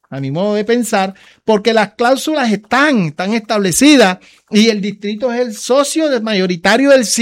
a mi modo de pensar, porque las cláusulas están establecidas y el distrito es el socio mayoritario del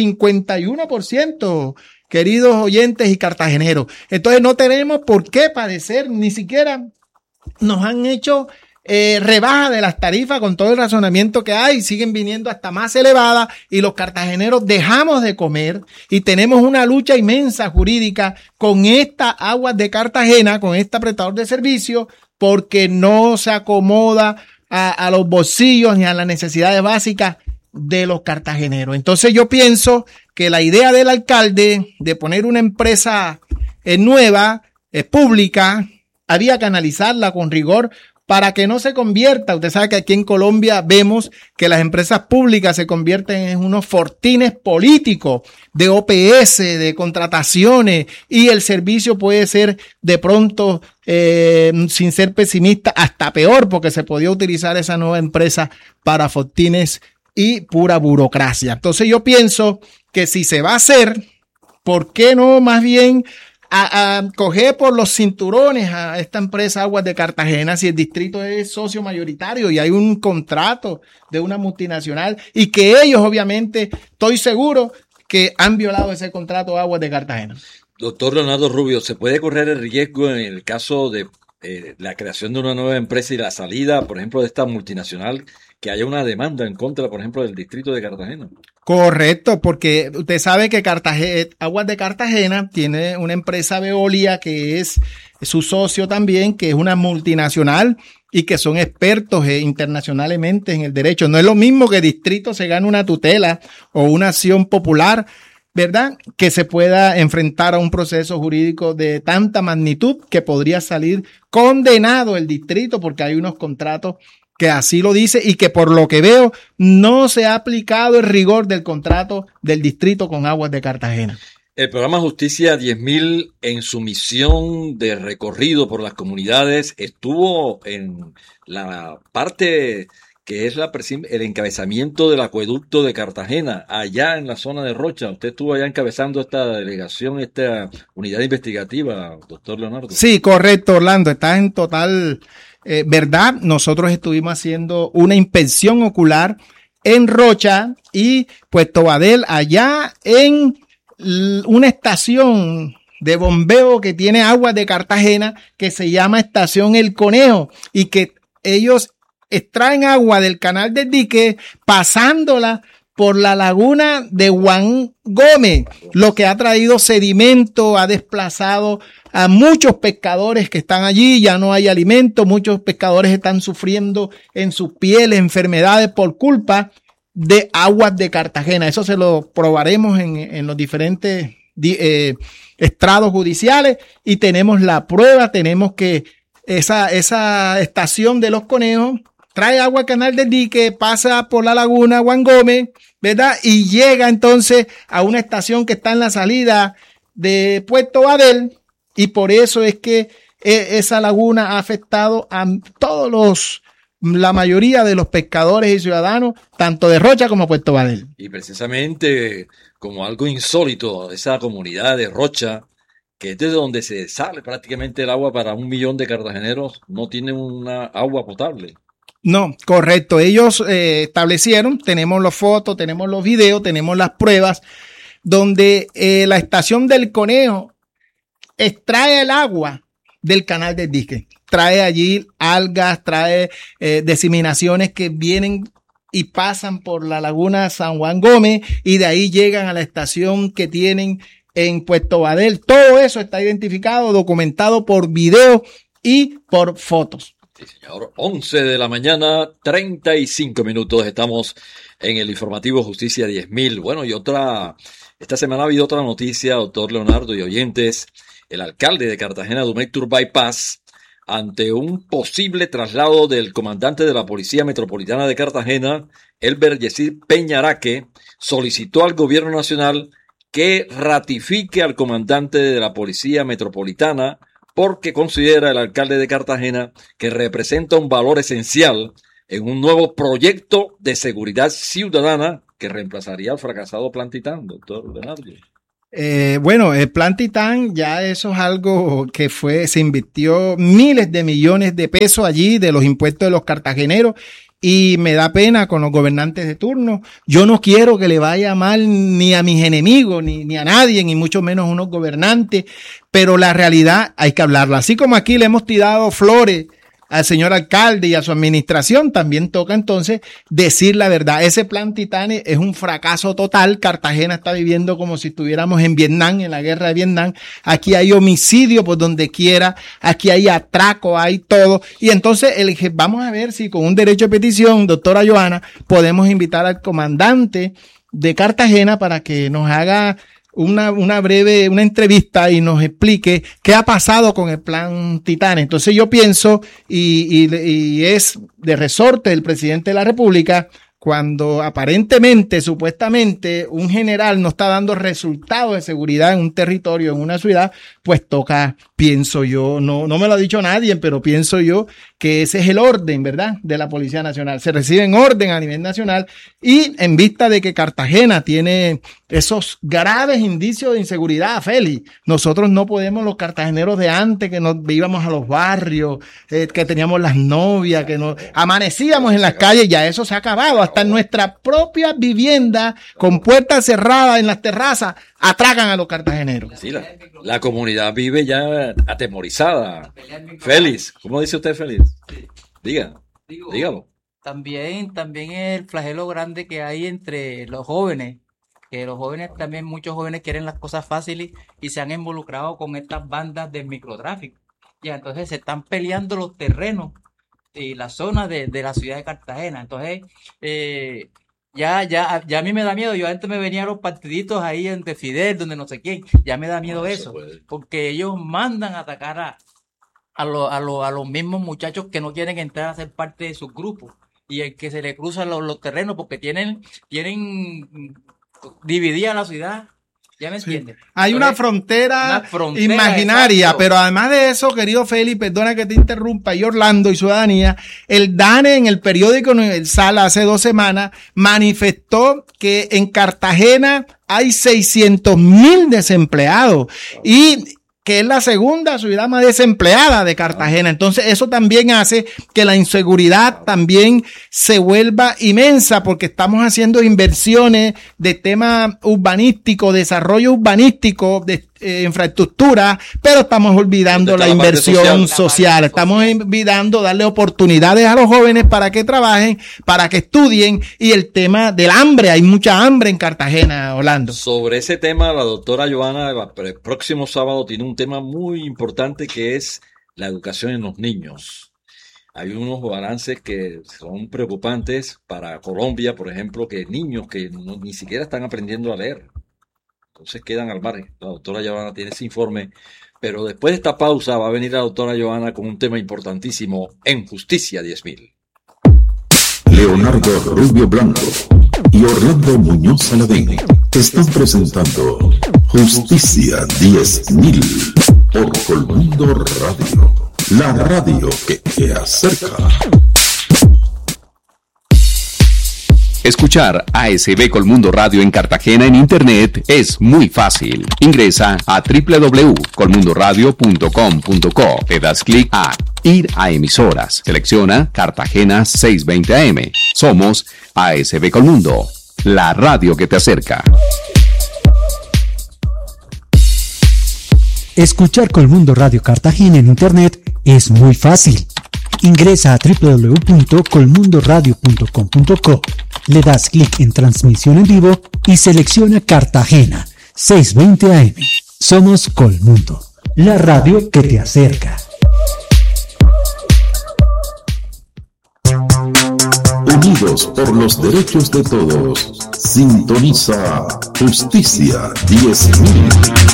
51%, queridos oyentes y cartageneros. Entonces no tenemos por qué padecer, ni siquiera nos han hecho rebaja de las tarifas con todo el razonamiento que hay, siguen viniendo hasta más elevadas y los cartageneros dejamos de comer y tenemos una lucha inmensa jurídica con esta Aguas de Cartagena, con este prestador de servicio, porque no se acomoda a los bolsillos ni a las necesidades básicas de los cartageneros. Entonces yo pienso que la idea del alcalde de poner una empresa nueva, pública, había que analizarla con rigor para que no se convierta. Usted sabe que aquí en Colombia vemos que las empresas públicas se convierten en unos fortines políticos de OPS, de contrataciones, y el servicio puede ser de pronto, sin ser pesimista, hasta peor, porque se podía utilizar esa nueva empresa para fortines y pura burocracia. Entonces yo pienso que si se va a hacer, ¿por qué no más bien a coger por los cinturones a esta empresa Aguas de Cartagena, si el distrito es socio mayoritario y hay un contrato de una multinacional y que ellos obviamente, estoy seguro que han violado ese contrato Aguas de Cartagena? Doctor Leonardo Rubio, ¿se puede correr el riesgo en el caso de la creación de una nueva empresa y la salida, por ejemplo, de esta multinacional, que haya una demanda en contra, por ejemplo, del distrito de Cartagena? Correcto, porque usted sabe que Aguas de Cartagena tiene una empresa Veolia que es su socio también, que es una multinacional y que son expertos internacionalmente en el derecho. No es lo mismo que distrito se gane una tutela o una acción popular, ¿verdad?, que se pueda enfrentar a un proceso jurídico de tanta magnitud que podría salir condenado el distrito porque hay unos contratos que así lo dice y que por lo que veo no se ha aplicado el rigor del contrato del distrito con Aguas de Cartagena. El programa Justicia 10.000, en su misión de recorrido por las comunidades, estuvo en la parte que es el encabezamiento del acueducto de Cartagena, allá en la zona de Rocha. Usted estuvo allá encabezando esta delegación, esta unidad investigativa, doctor Leonardo. Sí, correcto, Orlando. Estás en total verdad. Nosotros estuvimos haciendo una inspección ocular en Rocha y Puerto Badel, allá en una estación de bombeo que tiene Aguas de Cartagena, que se llama Estación El Conejo, y que ellos extraen agua del canal del dique pasándola por la laguna de Juan Gómez, lo que ha traído sedimento, ha desplazado a muchos pescadores que están allí, ya no hay alimento, muchos pescadores están sufriendo en sus pieles enfermedades por culpa de Aguas de Cartagena. Eso se lo probaremos en los diferentes estrados judiciales y tenemos la prueba, tenemos que esa estación de Los Conejos trae agua al canal del dique, pasa por la laguna Juan Gómez, ¿verdad? Y llega entonces a una estación que está en la salida de Puerto Badel, y por eso es que esa laguna ha afectado a la mayoría de los pescadores y ciudadanos, tanto de Rocha como Puerto Badel. Y precisamente como algo insólito, esa comunidad de Rocha, que es desde donde se sale prácticamente el agua para 1 millón de cartageneros, no tienen una agua potable. No, correcto. Ellos establecieron, tenemos las fotos, tenemos los videos, tenemos las pruebas, donde la estación del Conejo extrae el agua del canal del dique. Trae allí algas, trae diseminaciones que vienen y pasan por la laguna San Juan Gómez y de ahí llegan a la estación que tienen en Puerto Badel. Todo eso está identificado, documentado por video y por fotos. Sí, señor. 11 de la mañana, 35 minutos. Estamos en el informativo Justicia 10.000. Bueno, esta semana ha habido otra noticia, doctor Leonardo y oyentes. El alcalde de Cartagena, Dumectur Bypass, ante un posible traslado del comandante de la Policía Metropolitana de Cartagena, Elber Yesid Peñaraque, solicitó al gobierno nacional que ratifique al comandante de la Policía Metropolitana, porque considera el alcalde de Cartagena que representa un valor esencial en un nuevo proyecto de seguridad ciudadana que reemplazaría al fracasado Plan Titán, doctor Leonardo. Bueno, el Plan Titán, ya eso es algo que se invirtió miles de millones de pesos allí de los impuestos de los cartageneros y me da pena con los gobernantes de turno. Yo no quiero que le vaya mal ni a mis enemigos, ni a nadie, ni mucho menos a unos gobernantes, pero la realidad hay que hablarla. Así como aquí le hemos tirado flores al señor alcalde y a su administración, también toca entonces decir la verdad. Ese Plan Titán es un fracaso total. Cartagena está viviendo como si estuviéramos en Vietnam, en la guerra de Vietnam. Aquí hay homicidio por donde quiera, aquí hay atraco, hay todo. Y entonces vamos a ver si con un derecho de petición, doctora Johanna, podemos invitar al comandante de Cartagena para que nos haga una breve entrevista y nos explique qué ha pasado con el Plan Titán. Entonces yo pienso, y es de resorte del presidente de la República, cuando aparentemente, supuestamente, un general no está dando resultados de seguridad en un territorio, en una ciudad, pues toca, pienso yo, no me lo ha dicho nadie, pero pienso yo que ese es el orden, ¿verdad?, de la Policía Nacional. Se reciben orden a nivel nacional y en vista de que Cartagena tiene esos graves indicios de inseguridad, Félix, nosotros no podemos, los cartageneros de antes, que nos íbamos a los barrios, que teníamos las novias, que nos amanecíamos en las calles, ya eso se ha acabado. Hasta en nuestra propia vivienda, con puertas cerradas en las terrazas, atracan a los cartageneros. Sí, la comunidad vive ya atemorizada. Félix, ¿cómo dice usted, Félix? Dígalo. También el flagelo grande que hay entre los jóvenes, que los jóvenes también, muchos jóvenes quieren las cosas fáciles y se han involucrado con estas bandas de microtráfico. Ya, entonces se están peleando los terrenos y las zonas de la ciudad de Cartagena. Entonces, ya a mí me da miedo. Yo antes me venía a los partiditos ahí de Fidel, donde no sé quién. Ya me da miedo eso, porque ellos mandan a atacar a los mismos muchachos que no quieren entrar a ser parte de sus grupos. Y el que se le cruzan los terrenos porque tienen dividida la ciudad. ¿Ya me entiendes? Sí. Hay una frontera imaginaria, exacto. Pero además de eso, querido Félix, perdona que te interrumpa, y Orlando y Ciudadanía, el DANE en el periódico Universal hace 2 semanas manifestó que en Cartagena hay 600,000 desempleados y que es la segunda ciudad más desempleada de Cartagena. Entonces eso también hace que la inseguridad también se vuelva inmensa porque estamos haciendo inversiones de tema urbanístico, desarrollo urbanístico, de infraestructura, pero estamos olvidando la inversión social. Estamos olvidando darle oportunidades a los jóvenes para que trabajen, para que estudien, y el tema del hambre, hay mucha hambre en Cartagena, Orlando. Sobre ese tema, la doctora Johanna el próximo sábado tiene un tema muy importante que es la educación en los niños. Hay unos balances que son preocupantes para Colombia, por ejemplo, que niños que ni siquiera están aprendiendo a leer. Entonces quedan al margen. La doctora Johanna tiene ese informe, pero después de esta pausa va a venir la doctora Johanna con un tema importantísimo en Justicia 10.000. Leonardo Rubio Blanco y Orlando Muñoz Saladín están presentando Justicia 10.000 por Colmundo Radio, la radio que te acerca. Escuchar ASB Colmundo Radio en Cartagena en internet es muy fácil. Ingresa a www.colmundoradio.com.co. Le das clic a Ir a emisoras. Selecciona Cartagena 620 AM. Somos ASB Colmundo, la radio que te acerca. Escuchar Colmundo Radio Cartagena en internet es muy fácil. Ingresa a www.colmundoradio.com.co. Le das clic en transmisión en vivo y selecciona Cartagena 620 AM. Somos Colmundo, la radio que te acerca. Unidos por los derechos de todos. Sintoniza Justicia 10.000.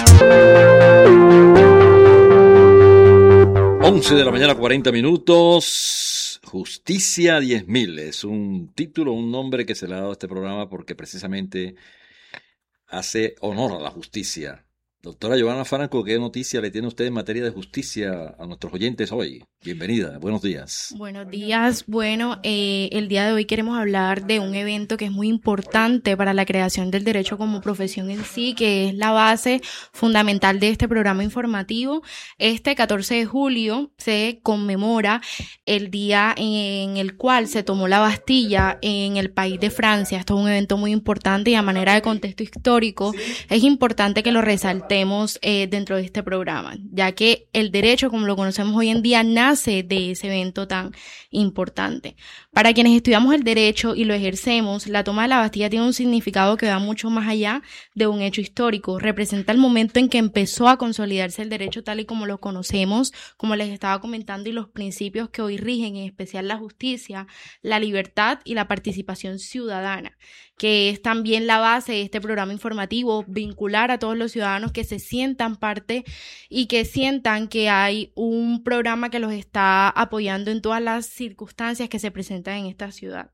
11 de la mañana, 40 minutos. Justicia 10.000 es un título, un nombre que se le ha dado a este programa porque precisamente hace honor a la justicia Doctora Giovanna Franco, ¿qué noticia le tiene usted en materia de justicia a nuestros oyentes hoy? Bienvenida, buenos días. Buenos días. Bueno, el día de hoy queremos hablar de un evento que es muy importante para la creación del derecho como profesión en sí, que es la base fundamental de este programa informativo. Este 14 de julio se conmemora el día en el cual se tomó la Bastilla en el país de Francia. Esto es un evento muy importante y a manera de contexto histórico es importante que lo resaltemos dentro de este programa, ya que el derecho, como lo conocemos hoy en día, nace de ese evento tan importante. Para quienes estudiamos el derecho y lo ejercemos, la toma de la Bastilla tiene un significado que va mucho más allá de un hecho histórico. Representa el momento en que empezó a consolidarse el derecho tal y como lo conocemos, como les estaba comentando, y los principios que hoy rigen, en especial la justicia, la libertad y la participación ciudadana, que es también la base de este programa informativo, vincular a todos los ciudadanos que se sientan parte y que sientan que hay un programa que los está apoyando en todas las circunstancias que se presentan en esta ciudad.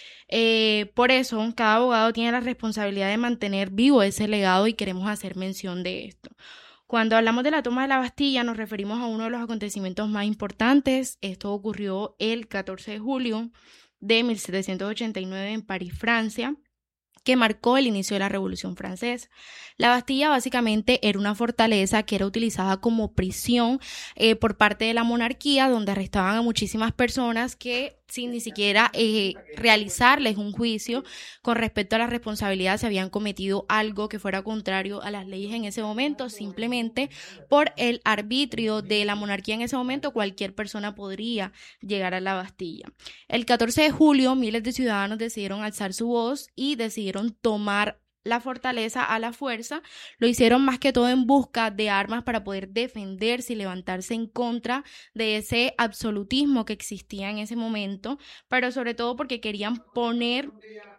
Por eso, cada abogado tiene la responsabilidad de mantener vivo ese legado y queremos hacer mención de esto. Cuando hablamos de la toma de la Bastilla, nos referimos a uno de los acontecimientos más importantes. Esto ocurrió el 14 de julio de 1789 en París, Francia, que marcó el inicio de la Revolución Francesa. La Bastilla básicamente era una fortaleza que era utilizada como prisión por parte de la monarquía, donde arrestaban a muchísimas personas que sin ni siquiera realizarles un juicio con respecto a la responsabilidad si habían cometido algo que fuera contrario a las leyes en ese momento, simplemente por el arbitrio de la monarquía en ese momento, cualquier persona podría llegar a la Bastilla. El 14 de julio, miles de ciudadanos decidieron alzar su voz y decidieron tomar la fortaleza a la fuerza. Lo hicieron más que todo en busca de armas para poder defenderse y levantarse en contra de ese absolutismo que existía en ese momento, pero sobre todo porque querían poner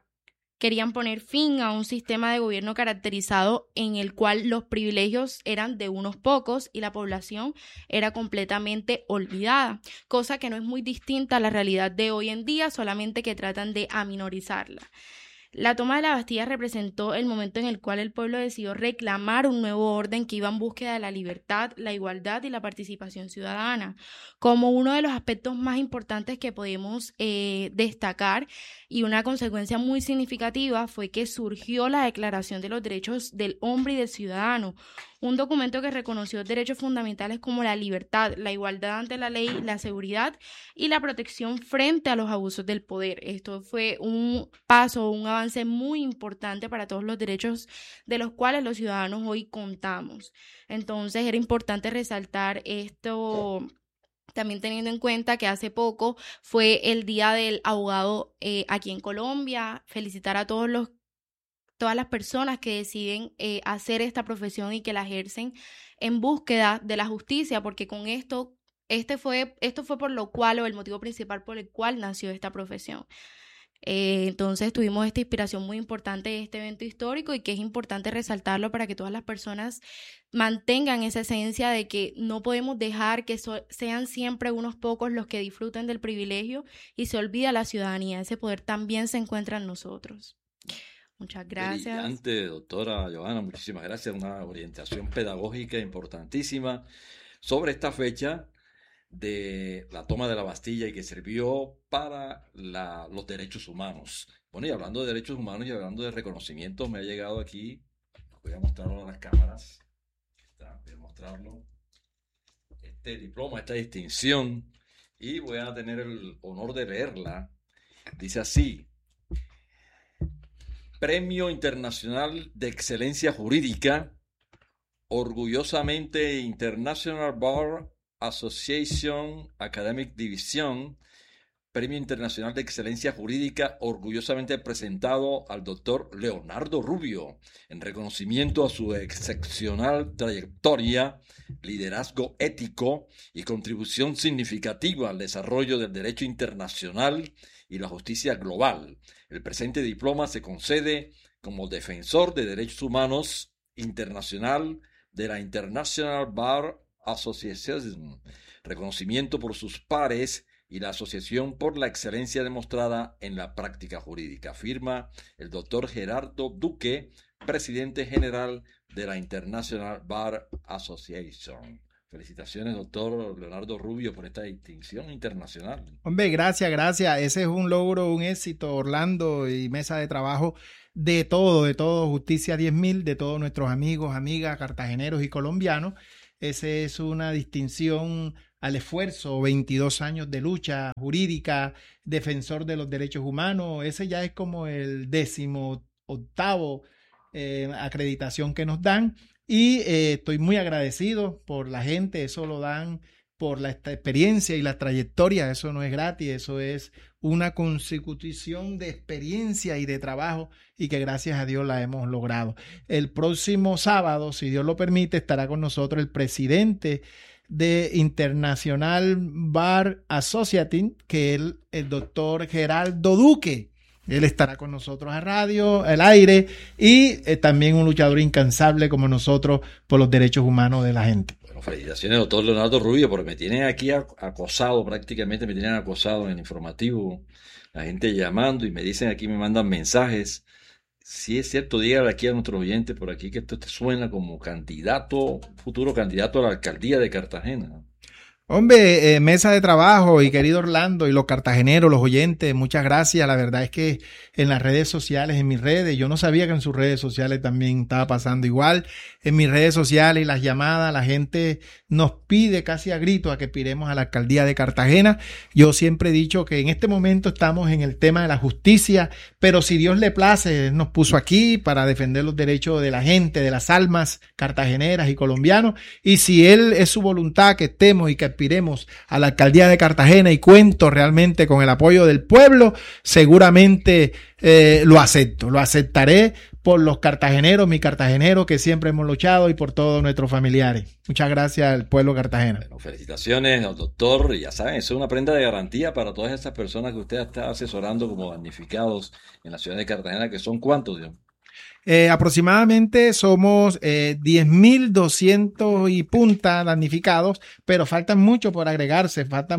fin a un sistema de gobierno caracterizado en el cual los privilegios eran de unos pocos y la población era completamente olvidada, cosa que no es muy distinta a la realidad de hoy en día, solamente que tratan de aminorizarla. La toma de la Bastilla representó el momento en el cual el pueblo decidió reclamar un nuevo orden que iba en búsqueda de la libertad, la igualdad y la participación ciudadana. Como uno de los aspectos más importantes que podemos destacar, y una consecuencia muy significativa, fue que surgió la Declaración de los Derechos del Hombre y del Ciudadano, un documento que reconoció derechos fundamentales como la libertad, la igualdad ante la ley, la seguridad y la protección frente a los abusos del poder. Esto fue un paso, un avance muy importante para todos los derechos de los cuales los ciudadanos hoy contamos. Entonces era importante resaltar esto, también teniendo en cuenta que hace poco fue el Día del Abogado aquí en Colombia. Felicitar a todas las personas que deciden hacer esta profesión y que la ejercen en búsqueda de la justicia, porque con esto fue por lo cual, o el motivo principal por el cual nació esta profesión. Entonces tuvimos esta inspiración muy importante de este evento histórico y que es importante resaltarlo para que todas las personas mantengan esa esencia de que no podemos dejar que sean siempre unos pocos los que disfruten del privilegio y se olvida la ciudadanía. Ese poder también se encuentra en nosotros. Muchas gracias. Brillante, doctora Giovanna, muchísimas gracias. Una orientación pedagógica importantísima sobre esta fecha de la toma de la Bastilla y que sirvió para los derechos humanos. Bueno, y hablando de derechos humanos y hablando de reconocimientos, me ha llegado aquí, voy a mostrarlo a las cámaras, voy a mostrarlo, este diploma, esta distinción, y voy a tener el honor de leerla. Dice así: Premio Internacional de Excelencia Jurídica, orgullosamente International Bar Association Academic Division, Premio Internacional de Excelencia Jurídica, orgullosamente presentado al doctor Leonardo Rubio, en reconocimiento a su excepcional trayectoria, liderazgo ético y contribución significativa al desarrollo del derecho internacional y la justicia global. El presente diploma se concede como defensor de derechos humanos internacional de la International Bar Association, reconocimiento por sus pares y la Asociación por la excelencia demostrada en la práctica jurídica. Firma el doctor Gerardo Duque, presidente general de la International Bar Association. Felicitaciones, doctor Leonardo Rubio, por esta distinción internacional. Hombre, gracias. Ese es un logro, un éxito, Orlando, y mesa de trabajo de todo, Justicia 10.000, de todos nuestros amigos, amigas, cartageneros y colombianos. Ese es una distinción al esfuerzo, 22 años de lucha jurídica, defensor de los derechos humanos. Ese ya es como el 18º acreditación que nos dan. Y estoy muy agradecido por la gente, eso lo dan por la experiencia y la trayectoria, eso no es gratis, eso es una consecución de experiencia y de trabajo y que gracias a Dios la hemos logrado. El próximo sábado, si Dios lo permite, estará con nosotros el presidente de International Bar Association, que es el doctor Geraldo Duque. Él estará con nosotros a radio, al aire, y también un luchador incansable como nosotros por los derechos humanos de la gente. Bueno, felicitaciones, doctor Leonardo Rubio, porque me tienen aquí acosado, prácticamente me tienen acosado en el informativo, la gente llamando y me dicen aquí, me mandan mensajes. Si es cierto, dígale aquí a nuestros oyentes por aquí que esto te suena como futuro candidato a la alcaldía de Cartagena. Hombre, mesa de trabajo y querido Orlando y los cartageneros, los oyentes, muchas gracias. La verdad es que en las redes sociales, en mis redes, yo no sabía que en sus redes sociales también estaba pasando igual. En mis redes sociales y las llamadas, la gente nos pide casi a grito a que aspiremos a la alcaldía de Cartagena. Yo siempre he dicho que en este momento estamos en el tema de la justicia, pero si Dios le place, Él nos puso aquí para defender los derechos de la gente, de las almas cartageneras y colombianos. Y si Él es su voluntad que estemos y que aspiremos a la alcaldía de Cartagena y cuento realmente con el apoyo del pueblo, seguramente lo aceptaré por los cartageneros, mi cartagenero que siempre hemos luchado y por todos nuestros familiares. Muchas gracias al pueblo cartagena. Bueno, felicitaciones, doctor. Ya saben, eso es una prenda de garantía para todas esas personas que usted está asesorando como damnificados en la ciudad de Cartagena, que son ¿cuántos, Dios? Aproximadamente somos 10.200 y punta damnificados, pero faltan mucho por agregarse, faltan